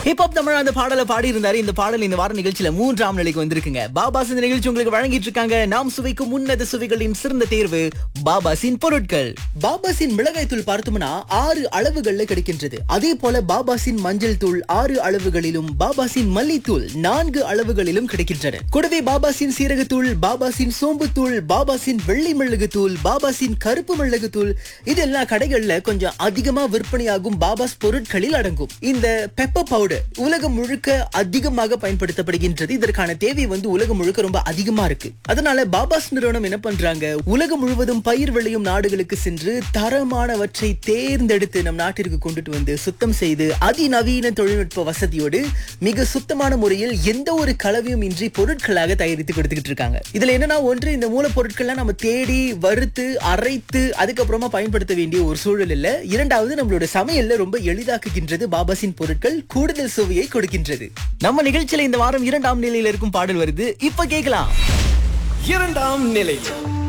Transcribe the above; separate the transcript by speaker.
Speaker 1: Hip hop Tamil அந்த பாடலை பாடி இருந்தாரு. இந்த பாடல் இந்த வார நிகழ்ச்சியில 3ஆம் நிலைக்கு வந்திருக்குங்க. பாபாஸ் இந்த நிகழ்ச்சி உங்களுக்கு வழங்கிட்டு இருக்காங்க. நாம் சுவைக்கும் உன்னத சுவைகளின் சிறந்த தேர்வு பாபாஸின் பொருட்கள். பாபாஸின் மிளகாய் தூள் பார்த்தோம்னா 6 அளவுகள்ல கிடைக்கின்றது. அதே போல பாபாஸின் மஞ்சள் தூள் 6 அளவுகளிலும், பாபாஸின் மல்லித்தூள் 4 அளவுகளிலும் கிடைக்கின்றன. கூடவே பாபாஸின் சீரகத்தூள், பாபாஸின் சோம்பு தூள், பாபாஸின் வெள்ளை மிளகு தூள், பாபாஸின் கருப்பு மிளகு தூள், இதெல்லாம் கடைகள்ல கொஞ்சம் அதிகமா விற்பனையாகும் பாபாஸ் பொருட்களில் அடங்கும். இந்த பெப்பர் பவுடர் உலகம் முழுக்க அதிகமாக பயன்படுத்தப்படுகின்றது. இதற்கான தேவை உலகம் முழுக்க ரொம்ப அதிகமா இருக்கு. அதனால பாபாஸ் நிறுவனம் என்ன பண்றாங்க, உலகம் முழுவதும் பயிர் விளையும் நாடுகளுக்கு சென்று தரமானவற்றை தேர்ந்தெடுத்து நம் நாட்டிற்கு கொண்டுட்டு வந்து சுத்தம் செய்து அதிநவீன தொழில்நுட்ப வசதியோடு மிக சுத்தமான முறையில் எந்த ஒரு கலவையும் இன்றி பொருட்களாக தயாரித்து கொடுத்துக்கிட்டு இருக்காங்க. இதுல என்னன்னா, ஒன்று, இந்த மூலப்பொருட்கள்லாம் நம்ம தேடி வறுத்து அரைத்து அதுக்கப்புறமா பயன்படுத்த வேண்டிய ஒரு சூழல் இல்ல. இரண்டாவது, நம்மளோட சமையல்ல ரொம்ப எளிதாக்குகின்றது பாபாஸின் பொருட்கள், கூடுதல் சுவையை கொடுக்கின்றது. நம்ம நிகழ்ச்சியில இந்த வாரம் 2ஆம் நிலையில இருக்கும் பாடல் வருது, இப்ப கேட்கலாம்.
Speaker 2: 2ஆம் நிலையில்